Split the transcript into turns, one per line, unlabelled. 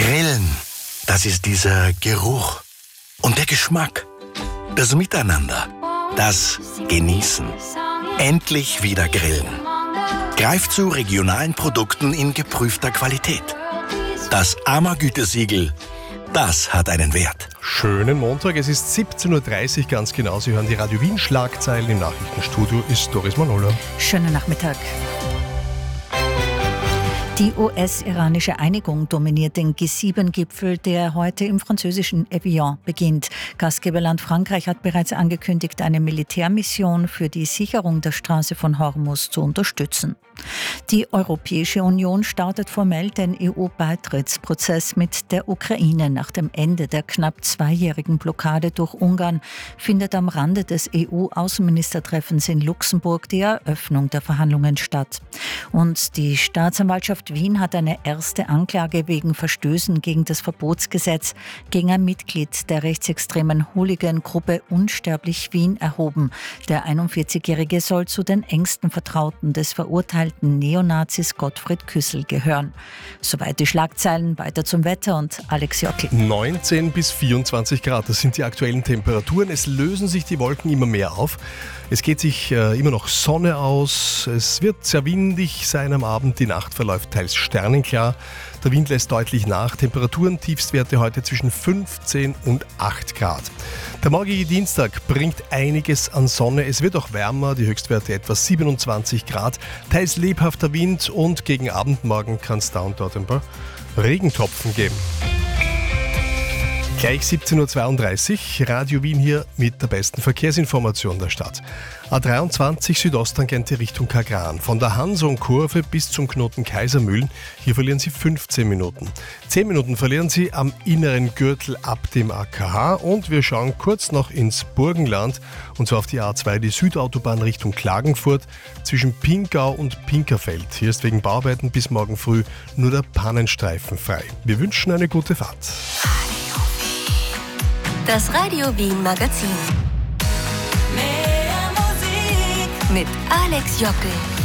Grillen, das ist dieser Geruch und der Geschmack, das Miteinander, das Genießen. Endlich wieder grillen. Greift zu regionalen Produkten in geprüfter Qualität. Das AMA-Gütesiegel, das hat einen Wert.
Schönen Montag, es ist 17.30 Uhr ganz genau. Sie hören die Radio Wien Schlagzeilen. Im Nachrichtenstudio ist Doris Manola.
Schönen Nachmittag. Die US-iranische Einigung dominiert den G7-Gipfel, der heute im französischen Evian beginnt. Gastgeberland Frankreich hat bereits angekündigt, eine Militärmission für die Sicherung der Straße von Hormuz zu unterstützen. Die Europäische Union startet formell den EU-Beitrittsprozess mit der Ukraine. Nach dem Ende der knapp zweijährigen Blockade durch Ungarn findet am Rande des EU-Außenministertreffens in Luxemburg die Eröffnung der Verhandlungen statt. Und die Staatsanwaltschaft Wien hat eine erste Anklage wegen Verstößen gegen das Verbotsgesetz gegen ein Mitglied der rechtsextremen Hooligan-Gruppe Unsterblich Wien erhoben. Der 41-Jährige soll zu den engsten Vertrauten des verurteilten Neonazis Gottfried Küssel gehören. Soweit die Schlagzeilen, weiter zum Wetter und Alex Jockel.
19 bis 24 Grad, das sind die aktuellen Temperaturen. Es lösen sich die Wolken immer mehr auf. Es geht sich immer noch Sonne aus. Es wird sehr windig sein am Abend. Die Nacht verläuft teils sternenklar. Der Wind lässt deutlich nach. Temperaturen, Tiefstwerte heute zwischen 15 und 8 Grad. Der morgige Dienstag bringt einiges an Sonne. Es wird auch wärmer, die Höchstwerte etwa 27 Grad. Teils lebhafter Wind und gegen Abendmorgen kann es da und dort ein paar Regentropfen geben. Gleich 17.32 Uhr, Radio Wien hier mit der besten Verkehrsinformation der Stadt. A23 Südosttangente Richtung Kagran. Von der Hanson-Kurve bis zum Knoten Kaisermühlen. Hier verlieren Sie 15 Minuten. 10 Minuten verlieren Sie am inneren Gürtel ab dem AKH. Und wir schauen kurz noch ins Burgenland. Und zwar auf die A2, die Südautobahn Richtung Klagenfurt zwischen Pingau und Pinkerfeld. Hier ist wegen Bauarbeiten bis morgen früh nur der Pannenstreifen frei. Wir wünschen eine gute Fahrt.
Das Radio Wien Magazin. Mehr Musik mit Alex Jockel.